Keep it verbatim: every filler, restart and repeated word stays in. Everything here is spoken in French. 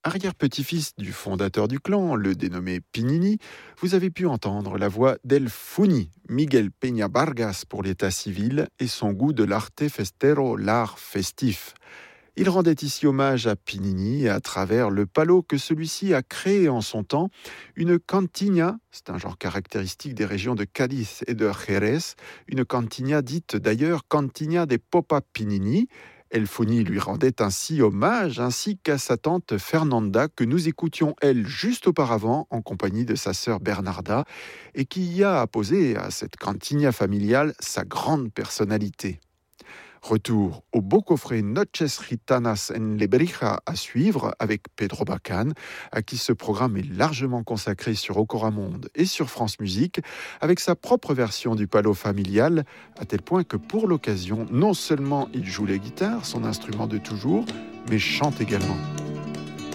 Arrière-petit-fils du fondateur du clan, le dénommé Pinini, vous avez pu entendre la voix d'El Funi, Miguel Peña Vargas pour l'état civil et son goût de l'arte festero, l'art festif. Il rendait ici hommage à Pinini à travers le palo que celui-ci a créé en son temps, une cantiña, c'est un genre caractéristique des régions de Cadiz et de Jerez, une cantiña dite d'ailleurs cantiña de Popa Pinini. El Funi lui rendait ainsi hommage, ainsi qu'à sa tante Fernanda, que nous écoutions elle juste auparavant en compagnie de sa sœur Bernarda, et qui y a apposé à cette cantiña familiale sa grande personnalité. Retour au beau coffret Noches Gitanas en Lebrija à suivre avec Pedro Bacán, à qui ce programme est largement consacré sur Okora Monde et sur France Musique, avec sa propre version du palo familial, à tel point que pour l'occasion, non seulement il joue la guitare, son instrument de toujours, mais chante également.